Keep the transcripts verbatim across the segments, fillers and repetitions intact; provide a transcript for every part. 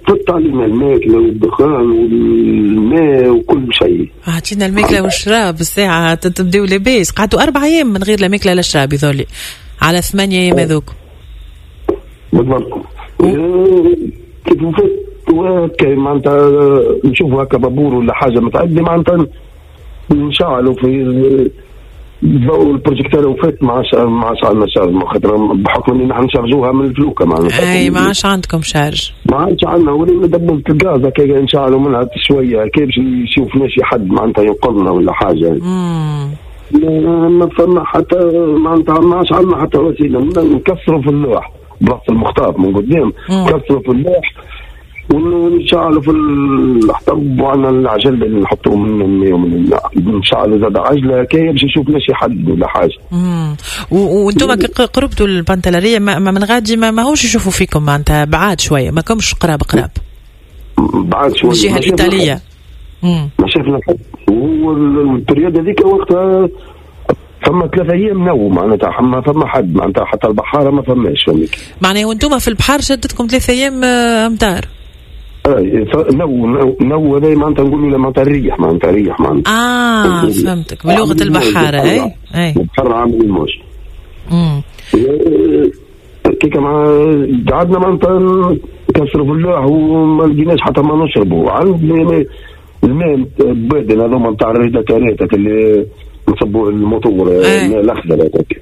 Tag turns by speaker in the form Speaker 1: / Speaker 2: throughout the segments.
Speaker 1: فت علينا الماكلة والدخان والماء وكل شيء.
Speaker 2: أعطينا الماكلة والشراب الساعة تبدأوا لباس. قعدوا أربع أيام من غير لا ماكلة لا شراب يظهرلي على ثمانية أيام هذوك.
Speaker 1: بالضبط. كيف فت وكي معناتها نشوفوا هكا بابور ولا حاجة متعدي معناتها نشعلوا في ضوء البروجيكتور وفات ما عادش ما عادش عندنا شارج خاطر بحكم ان نحن نشارجوها من الفلوكه معناتها.
Speaker 2: اي ما عادش عندكم شارج.
Speaker 1: ما عادش عندنا ولينا دبلة الغاز هكا نشعلوا منها شويه كي باش يشوف ماشي حد معناتها ينقذنا ولا حاجه.
Speaker 2: امم
Speaker 1: ما فما حتى معناتها ما عادش عندنا حتى وسيله نكسروا في اللوح بلاصه المخطاف من قدام نكسروا في اللوح ونشعلوا في الحطب وعنا العجل اللي نحطوه من يوم نشعلوا زاد عجله كي باش يشوف ماشي حد ولا حاجه.
Speaker 2: امم وانتم قربتوا البنتلاريه ما من غادي ما ماهوش يشوفوا فيكم معناتها بعاد شويه ما كمش قراب قراب
Speaker 1: بعاد شويه
Speaker 2: الجهه الايطاليه.
Speaker 1: امم ما شفنا حد والبريود هذيك وقتها فما ثلاثة أيام نو معناتها ما فما حد معناتها حتى البحارة ما فماش فميك
Speaker 2: معناها وانتم في البحر شدتكم ثلاثة أيام أمطار.
Speaker 1: نو نو نو هذا معناتها نقولوا له معناتها الريح معناتها الريح معناتها.
Speaker 2: اه فهمتك بلغة البحارة. اي اي
Speaker 1: البحر عامل الموج.
Speaker 2: امم
Speaker 1: كي كما قعدنا معناتها نكسروا في اللوح وما لقيناش حتى ما نشربوا عندنا الماء بادن هذوما نتاع الريداتورات اللي نصبوا الموتور الاخضر هذاك.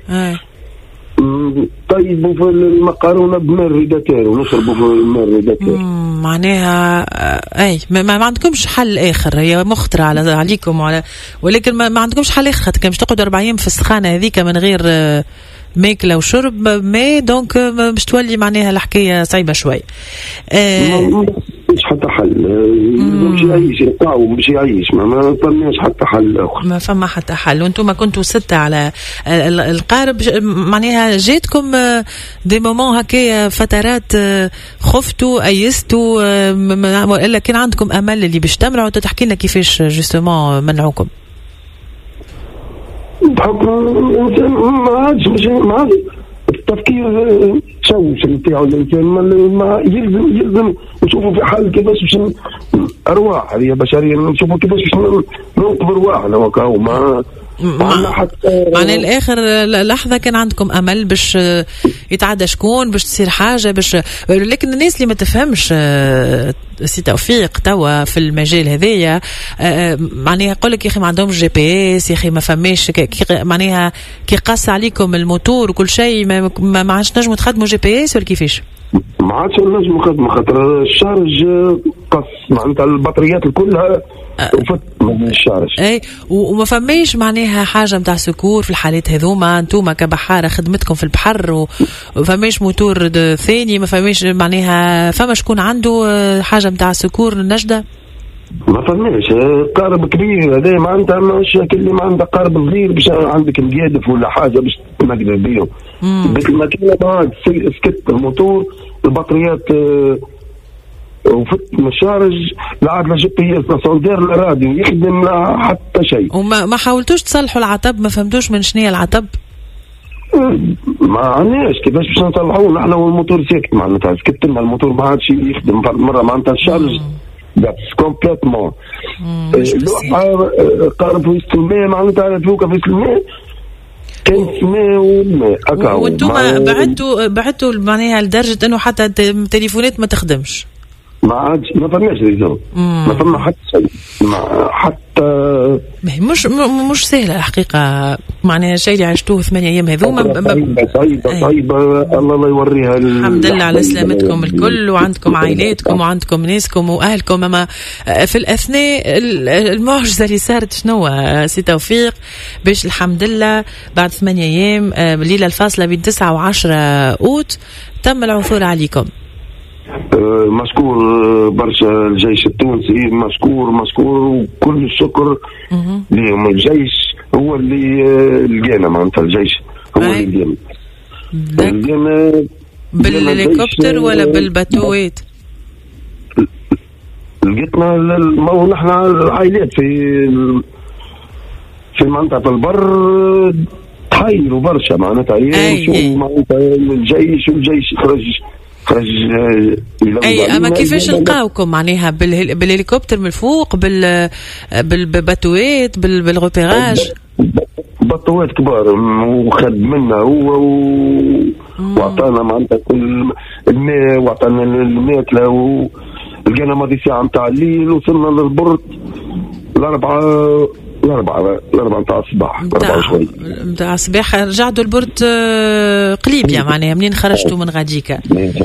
Speaker 1: طيب وفي المقارونة بماء الريداتور ونشربوا في الماء الريداتور.
Speaker 2: معناها اي ما, ما عندكمش حل اخر هي مخطرة على عليكم وعلى ولكن ما, ما عندكمش حل اخر خاطر باش تقعدوا أربع أيام في السخانة هذيك من غير ماكلة وشرب ما دونك باش تولي معناها الحكاية صعيبة شوي.
Speaker 1: آه مش حتى حل مش يعيش يقاوم مش يعيش ما ما فماش حتى حل اخر
Speaker 2: ما فما حتى حل. وانتم كنتوا ستة على القارب معناها جاتكم دي مومون هكايا فترات خفتوا ايستوا الا كان عندكم امل اللي باش تمنعوا تحكي لنا كيفاش جوستومون منعوكم؟
Speaker 1: بحكم الانسان ما عادش مش ما عادش التفكير تشوش نتاعو الانسان ما يلزم يلزم نشوفوا في حال كيفاش باش ارواح هذه بشريه نشوفوا كيفاش باش ننقذ ارواحنا وكاو ما
Speaker 2: معنى حتى معنى الاخر لحظه كان عندكم امل باش يتعدى شكون باش تصير حاجه باش لكن الناس اللي ما تفهمش سي توفيق توا في المجال هذايا معناها يقول لك يا اخي ما عندهمش جي بي اس يا اخي ما فماش معناها كي قاس عليكم الموتور وكل شيء ما ما عادش نجموا تخدموا جي بي اس ولا كيفاش؟
Speaker 1: ما عادش نجموا نخدموا خاطر الشارج قص معناتها البطاريات كلها وفت من الشارج.
Speaker 2: اي وما فماش معناها حاجه نتاع سكور في الحالات هذوما انتوما كبحاره خدمتكم في البحر وفماش موتور ثاني ما فماش معناها فما شكون عنده حاجه نتاع سكور نجده؟
Speaker 1: ما فماش قارب كبير هذا معناتها مش اللي ما عنده قارب صغير باش عندك مقادف ولا حاجه باش تنقدر بيهم. مثل ما كان بعد سكت الموتور البطاريات وفت من الشارج لا عاد لا جي بي اس لا سوندير لا راديو يخدم لا حتى شيء.
Speaker 2: وما ما حاولتوش تصلحوا العتب؟ ما فهمتوش من شنو هي العتب؟
Speaker 1: ما عندناش كيفاش باش نصلحوه نحن والموتور ساكت معناتها سكت لنا الموتور ما عادش يخدم مره معناتها الشارج بس كومبليتمون اللوحه قارب في وسط الماء معناتها فوق في وسط الماء كان سماء والماء هكا.
Speaker 2: وانتم بعدتوا بعدتوا معناها لدرجه انه حتى التليفونات ما تخدمش؟
Speaker 1: ما عادش ما فماش ريزو ما فما حتى شيء حتى
Speaker 2: مش مش سهله الحقيقه معناها الشيء اللي عشتوه ثمانية ايام هذوما
Speaker 1: صعيبه صعيبه صعيبه الله الله يوريها.
Speaker 2: الحمد لله على سلامتكم الكل وعندكم عائلاتكم وعندكم ناسكم واهلكم. اما في الاثناء المعجزه اللي صارت شنو سي توفيق باش الحمد لله بعد ثمانية ايام الليله الفاصله بين تسعة وعشرة اوت تم العثور عليكم؟
Speaker 1: مشكور برشا الجيش التونسي مشكور مشكور وكل الشكر لهم. الجيش هو اللي لقينا معناتها الجيش هو اللي لقينا لقينا
Speaker 2: بالهليكوبتر ولا بالباتوات؟
Speaker 1: لقيتنا ما هو نحن العائلات في في منطقة البر تحيروا برشا معناتها ايه معناتها الجيش والجيش يخرج خرج.
Speaker 2: اي اما كيفاش لقاوكم معناها بالهليكوبتر من الفوق بال بالباتوات بالغوبيراج؟
Speaker 1: بطوات كبار وخد منا هو و... وعطانا معناتها كل الماء وعطانا الماكله ولقينا ماضي ساعه نتاع الليل وصلنا للبرد الاربعه الاربعه الاربعه نتاع الصباح أربعة شوي
Speaker 2: نتاع الصباح. رجعتوا البرد قليبيا معناها منين خرجتوا من غاديكا؟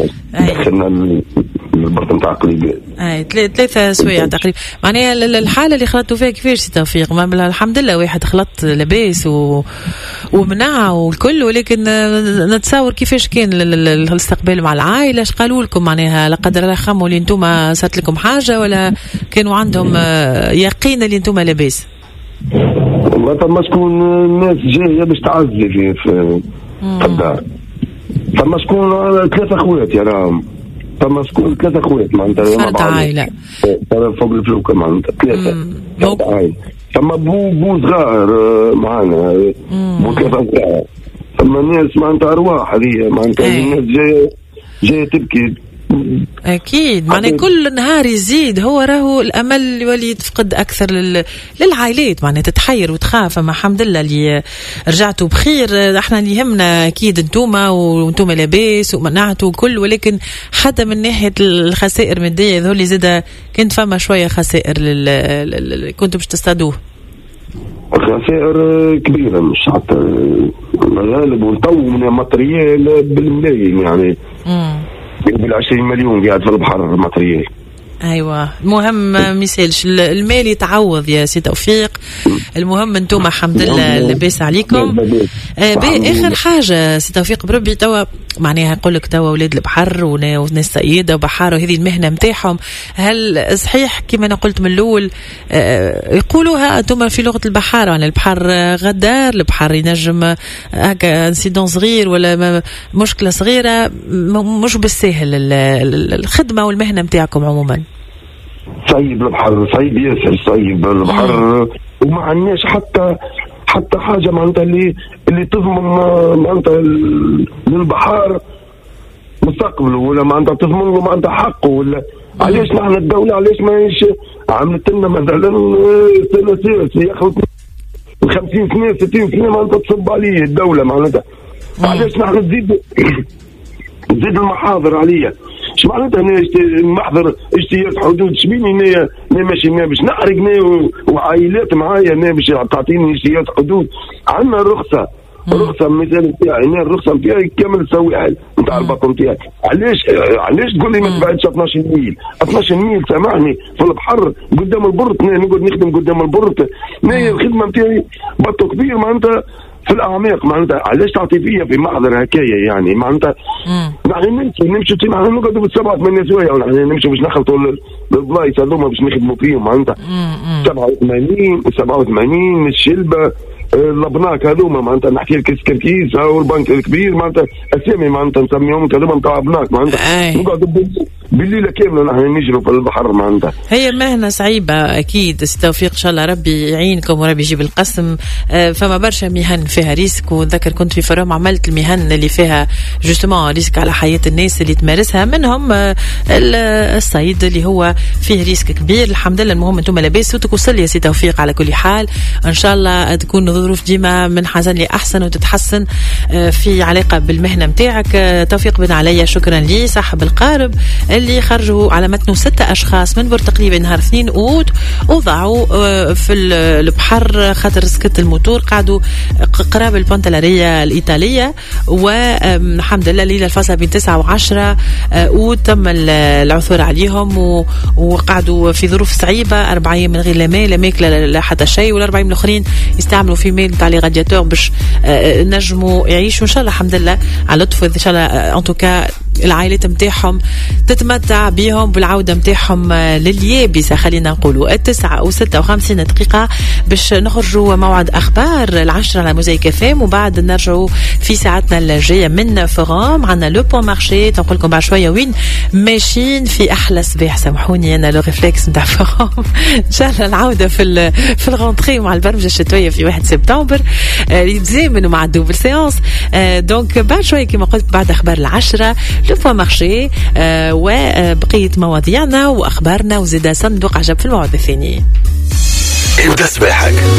Speaker 1: دخلنا البرد نتاع قليبيا
Speaker 2: اي ثلاثة سوايع تقريبا معناها. الحالة اللي خلطتوا فيها كيفاش سي توفيق؟ الحمد لله واحد خلط لباس و... ومناعة والكل، ولكن نتصور كيفاش كان الاستقبال مع العائلة؟ اش قالوا لكم معناها؟ لا قدر الله خموا اللي انتم صارت لكم حاجة ولا كانوا عندهم يقين اللي انتم لاباس؟
Speaker 1: والله ثم شكون الناس جايه باش تعزي في في الدار. ثم شكون ثلاثة اخوات يا راهم. ثم شكون ثلاثة اخوات معناتها
Speaker 2: فرد عائله
Speaker 1: فوق الفلوكه معناتها ثلاثة عائله. ثم بو بو صغار معانا بو ثلاثة صغار. ثم ناس معناتها ارواح هذه معناتها الناس جايه جايه تبكي
Speaker 2: أكيد. معنى كل نهار يزيد هو راهو الأمل يولي يتفقد أكثر لل... للعائلات معنى تتحير وتخاف. أما الحمد لله اللي رجعتوا بخير. احنا اللي يهمنا أكيد انتوما وانتوما لاباس ومنعتوا وكل، ولكن حتى من ناحية الخسائر المادية ذو اللي زاد كنت فما شوية خسائر لل... لل... كنتوا باش تصطادوه.
Speaker 1: خسائر كبيرة مش حتى غالب ونطو من الماتريال بالملايين يعني
Speaker 2: امم
Speaker 1: بالعشرين مليون قاعد في البحر ماتريال.
Speaker 2: ايوه المهم ما يسالش المال يتعوض يا سي توفيق. المهم انتم الحمد لله لاباس عليكم. آه اخر حاجه سي توفيق بربي توا معناها يقول لك توا اولاد البحر وناس صياده وبحاره وهذه المهنه نتاعهم، هل صحيح كما انا قلت من الاول آه يقولوها انتم في لغه البحاره يعني البحر غدار، البحر ينجم هكا انسيدون صغير ولا مشكله صغيره مش بالساهل الخدمه والمهنه نتاعكم عموما؟
Speaker 1: صعيب البحر، صعيب ياسر، صعيب البحر وما عندناش حتى حتى حاجه معناتها اللي اللي تضمن معناتها للبحر مستقبله ولا معناتها تضمن له معناتها حقه ولا. علاش نحن الدوله علاش ماهيش عملت لنا مثلا سنه ياخذ خمسين سنه ستين سنه معناتها تصب عليه الدوله معناتها. علاش نحن تزيد تزيد المحاضر عليا؟ اش معناتها انا محضر اجتياز حدود شبيني انا ماشي باش نحرق وعائلات معايا انا باش تعطيني اجتياز حدود. عندنا الرخصه الرخصه المثال نتاعي انا الرخصه نتاعي كامل السواحل نتاع البطن نتاعي. علاش علاش تقول لي ما تبعدش اثناش ميل اثناش ميل سامحني في البحر قدام البرد انا نقعد نخدم قدام البرد انا الخدمه نتاعي بطو كبير معناتها في الاعماق معناتها. علاش تعطي فيا في محضر هكايا يعني معناتها نحن نمشي نمشي نحن نقعدوا بالسبعة ثمانية سوايع ونحن نمشي باش نخلطوا البلايص هذوما باش نخدموا فيهم معناتها سبعة وثمانين سبعة وثمانين الشلبه الابناك هذوما معناتها نحكي لك السكركيس او البنك الكبير معناتها اسامي معناتها نسميهم هذوما نتاع ابناك معناتها نقعدوا بالليله كامله نحن نجروا في البحر معناتها.
Speaker 2: هي مهنه صعيبه اكيد سي توفيق، ان شاء الله ربي يعينكم وربي يجيب القسم. فما برشا مهن فيها ريسك، ونذكر كنت في فروم عملت المهن اللي فيها جوستومون ريسك على حياه الناس اللي تمارسها، منهم الصيد اللي هو فيه ريسك كبير. الحمد لله المهم انتم لاباس وتوصل لي يا سي توفيق. على كل حال ان شاء الله تكون الظروف ديما من حسن لاحسن وتتحسن في علاقه بالمهنه نتاعك. توفيق بن علي شكرا لي صاحب القارب اللي خرجوا على متنه ستة أشخاص من بورتقليبة نهار اثنين أوت وضعوا في البحر خاطر سكت الموتور، قعدوا قراب البنتلارية الإيطالية، والحمد لله ليلة الفاصلة بين تسعة وعشرة أوت تم العثور عليهم وقعدوا في ظروف صعيبة. أربع أيام من غير لا ماء لا ماكلة لا حتى شيء، والأربعين الآخرين يستعملوا في ميل تاع لي رادياتور باش نجموا يعيشوا إن شاء الله. الحمد لله على لطف إن شاء الله. أن توكا العائلات متاعهم تتمتع بهم بالعودة متاعهم لليابسة. خلينا نقولوا التسعة وستة وخمسين دقيقة باش نخرجوا موعد أخبار العشرة على موزايك فام، وبعد نرجعوا في ساعتنا الجاية من فورام. عنا لو بون مارشي تنقول لكم بعد شوية وين ماشيين في أحلى صباح. سامحوني أنا لو ريفلكس نتاع فورام. إن شاء الله العودة في في الغونتري مع البرمجة الشتوية في واحد سبتمبر يتزامنوا مع الدوبل سيانس. دونك بعد شوية كما قلت بعد أخبار العشرة لو فوا مارشي آه وبقية مواضيعنا وأخبارنا وزيدا صندوق عجب في الموعد الثاني.
Speaker 3: ابدأ صباحك